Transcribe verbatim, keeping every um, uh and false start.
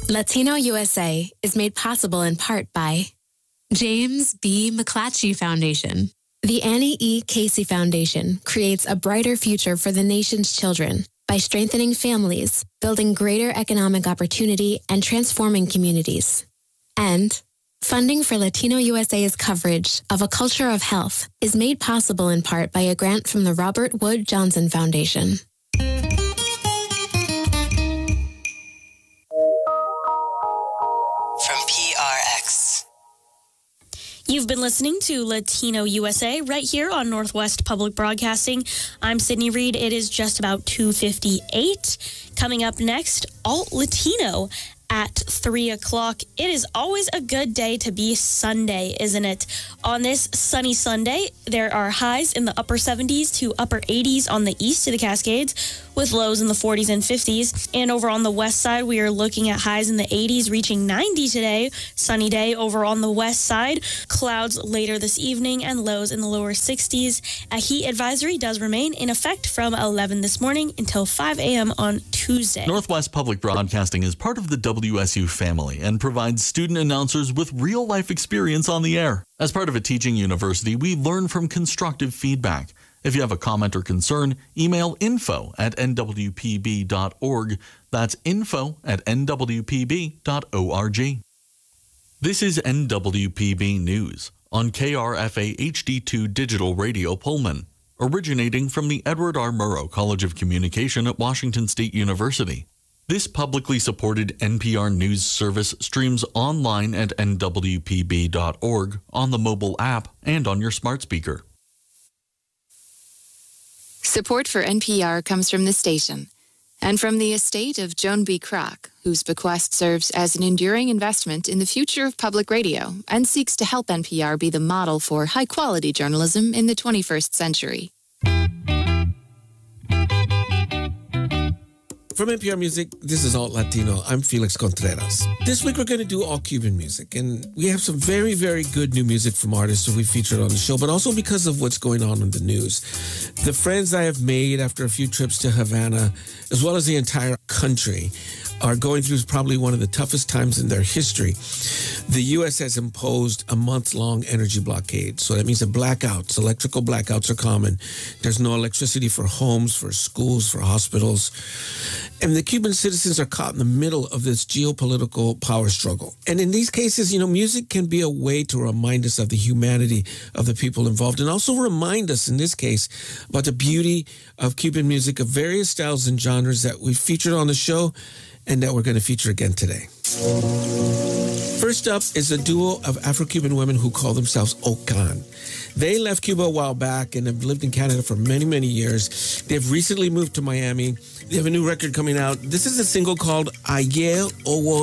Latino U S A is made possible in part by James B. McClatchy Foundation. The Annie E. Casey Foundation creates a brighter future for the nation's children by strengthening families, building greater economic opportunity, and transforming communities. And funding for Latino U S A's coverage of A Culture of Health is made possible in part by a grant from the Robert Wood Johnson Foundation. From P R X. You've been listening to Latino U S A right here on Northwest Public Broadcasting. I'm Sydney Reed. It is just about two fifty-eight. Coming up next, Alt Latino at three o'clock. It is always a good day to be Sunday, isn't it? On this sunny Sunday, there are highs in the upper seventies to upper eighties on the east of the Cascades, with lows in the forties and fifties. And over on the west side, we are looking at highs in the eighties, reaching ninety today. Sunny day over on the west side. Clouds later this evening and lows in the lower sixties. A heat advisory does remain in effect from eleven this morning until five a.m. on Tuesday. Northwest Public Broadcasting is part of the W S U family and provides student announcers with real-life experience on the air. As part of a teaching university, we learn from constructive feedback. If you have a comment or concern, email info at n w p b dot org. That's info at n w p b dot org. This is N W P B News on K R F A H D two Digital Radio Pullman, originating from the Edward R. Murrow College of Communication at Washington State University. This publicly supported N P R News service streams online at n w p b dot org, on the mobile app, and on your smart speaker. Support for N P R comes from the station and from the estate of Joan B. Kroc, whose bequest serves as an enduring investment in the future of public radio and seeks to help N P R be the model for high-quality journalism in the twenty-first century. From N P R Music, this is Alt Latino. I'm Felix Contreras. This week we're going to do all Cuban music, and we have some very, very good new music from artists who we featured on the show, but also because of what's going on in the news. The friends I have made after a few trips to Havana, as well as the entire country, are going through probably one of the toughest times in their history. The U S has imposed a month-long energy blockade. So that means that blackouts, electrical blackouts are common. There's no electricity for homes, for schools, for hospitals. And the Cuban citizens are caught in the middle of this geopolitical power struggle. And in these cases, you know, music can be a way to remind us of the humanity of the people involved, and also remind us, in this case, about the beauty of Cuban music of various styles and genres that we featured on the show and that we're going to feature again today. First up is a duo of Afro-Cuban women who call themselves Okan. They left Cuba a while back and have lived in Canada for many, many years. They've recently moved to Miami. They have a new record coming out. This is a single called Ayer Owo